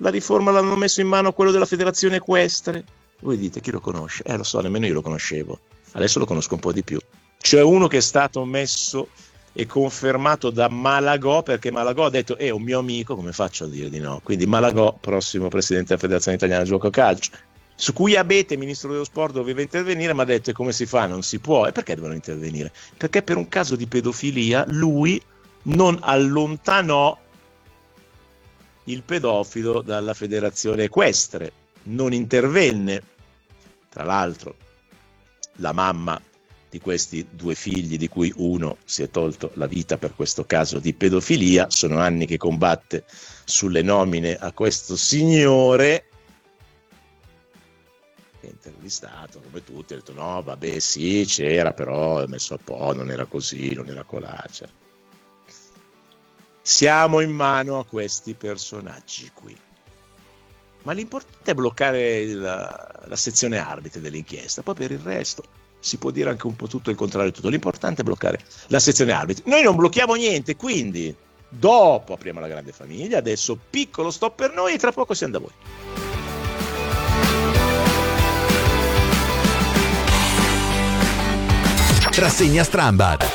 la riforma l'hanno messo in mano a quello della federazione equestre. Voi dite, chi lo conosce? Lo so, nemmeno io lo conoscevo, adesso lo conosco un po' di più. C'è uno che è stato messo e confermato da Malagò, perché Malagò ha detto è un mio amico, come faccio a dire di no? Quindi Malagò, prossimo presidente della Federazione Italiana di Gioco Calcio, su cui Abete, ministro dello sport, doveva intervenire, ma ha detto come si fa? Non si può. E perché devono intervenire? Perché per un caso di pedofilia lui non allontanò il pedofilo dalla federazione equestre, non intervenne. Tra l'altro la mamma di questi 2 figli, di cui uno si è tolto la vita per questo caso di pedofilia, sono anni che combatte sulle nomine a questo signore, è intervistato come tutti, ha detto no vabbè sì c'era, però è messo a po', non era così, non era colà, cioè. Siamo in mano a questi personaggi qui, ma l'importante è bloccare la sezione arbitri dell'inchiesta, poi per il resto si può dire anche un po' tutto il contrario di tutto. L'importante è bloccare la sezione arbitri. Noi non blocchiamo niente, quindi dopo apriamo la grande famiglia, adesso piccolo stop per noi e tra poco siamo da voi. Rassegna Strambad.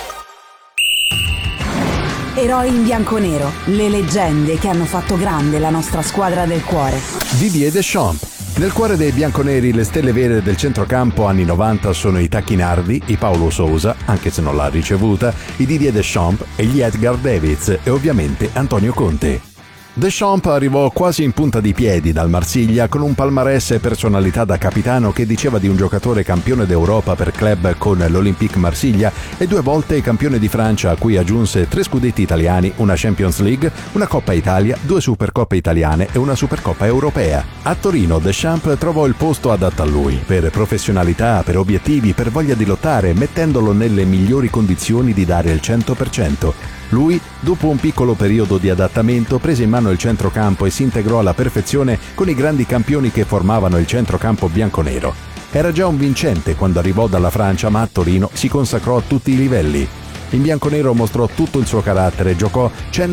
Eroi in bianconero, le leggende che hanno fatto grande la nostra squadra del cuore. Didier Deschamps. Nel cuore dei bianconeri le stelle vere del centrocampo anni 90 sono i Tacchinardi, i Paulo Sousa, anche se non l'ha ricevuta, i Didier Deschamps e gli Edgar Davids e ovviamente Antonio Conte. Deschamps arrivò quasi in punta di piedi dal Marsiglia con un palmarès e personalità da capitano che diceva di un giocatore campione d'Europa per club con l'Olympique Marsiglia e 2 volte campione di Francia, a cui aggiunse 3 scudetti italiani, una Champions League, una Coppa Italia, 2 Supercoppe italiane e una Supercoppa europea. A Torino Deschamps trovò il posto adatto a lui, per professionalità, per obiettivi, per voglia di lottare, mettendolo nelle migliori condizioni di dare il 100%. Lui, dopo un piccolo periodo di adattamento, prese in mano il centrocampo e si integrò alla perfezione con i grandi campioni che formavano il centrocampo bianconero. Era già un vincente quando arrivò dalla Francia, ma a Torino si consacrò a tutti i livelli. In bianconero mostrò tutto il suo carattere, giocò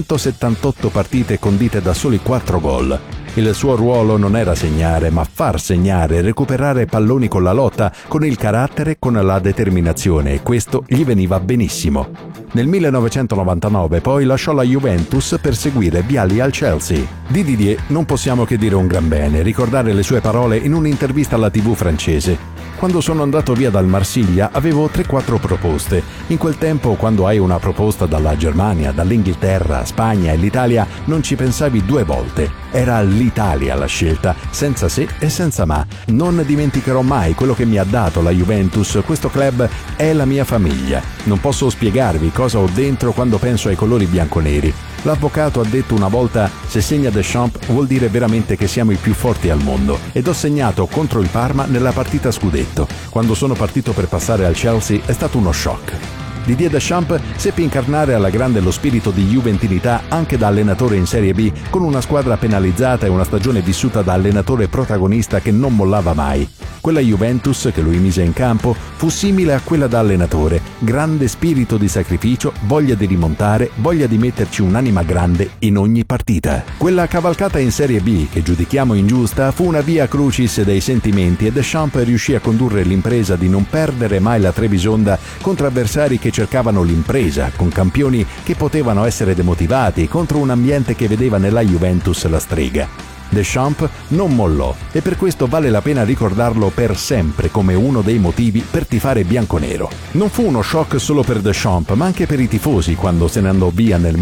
178 partite condite da soli 4 gol. Il suo ruolo non era segnare, ma far segnare, recuperare palloni con la lotta, con il carattere, con la determinazione, e questo gli veniva benissimo. Nel 1999 poi lasciò la Juventus per seguire Vialli al Chelsea. Di Didier non possiamo che dire un gran bene, ricordare le sue parole in un'intervista alla TV francese. Quando sono andato via dal Marsiglia avevo 3-4 proposte. In quel tempo, quando hai una proposta dalla Germania, dall'Inghilterra, Spagna e l'Italia, non ci pensavi 2 volte. Era l'Italia la scelta, senza se e senza ma. Non dimenticherò mai quello che mi ha dato la Juventus. Questo club è la mia famiglia. Non posso spiegarvi cosa ho dentro quando penso ai colori bianconeri. L'avvocato ha detto una volta: se segna Deschamps vuol dire veramente che siamo i più forti al mondo, ed ho segnato contro il Parma nella partita scudetto. Quando sono partito per passare al Chelsea è stato uno shock. Didier Deschamps seppe incarnare alla grande lo spirito di juventinità anche da allenatore in Serie B, con una squadra penalizzata e una stagione vissuta da allenatore protagonista che non mollava mai. Quella Juventus che lui mise in campo fu simile a quella da allenatore: grande spirito di sacrificio, voglia di rimontare, voglia di metterci un'anima grande in ogni partita. Quella cavalcata in Serie B, che giudichiamo ingiusta, fu una via crucis dei sentimenti, e Deschamps riuscì a condurre l'impresa di non perdere mai la Trebisonda contro avversari che cercavano l'impresa, con campioni che potevano essere demotivati, contro un ambiente che vedeva nella Juventus la strega. Deschamps non mollò, e per questo vale la pena ricordarlo per sempre come uno dei motivi per tifare bianconero. Non fu uno shock solo per Deschamps, ma anche per i tifosi quando se ne andò via nel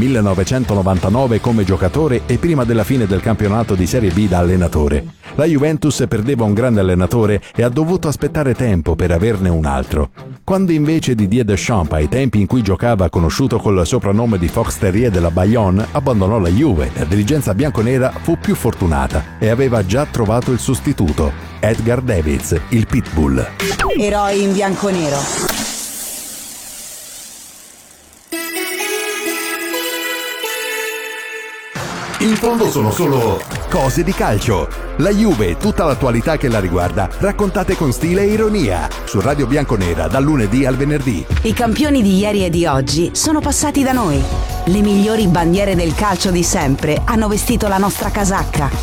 1999 come giocatore e prima della fine del campionato di Serie B da allenatore. La Juventus perdeva un grande allenatore e ha dovuto aspettare tempo per averne un altro. Quando invece Didier Deschamps, ai tempi in cui giocava, conosciuto col soprannome di Fox Terrier della Bayonne, abbandonò la Juve, la dirigenza bianconera fu più fortunata e aveva già trovato il sostituto, Edgar Davids, il Pitbull. Eroi in bianconero. In fondo sono solo cose di calcio. La Juve e tutta l'attualità che la riguarda, raccontate con stile e ironia, su Radio Bianconera dal lunedì al venerdì. I campioni di ieri e di oggi sono passati da noi. Le migliori bandiere del calcio di sempre hanno vestito la nostra casacca.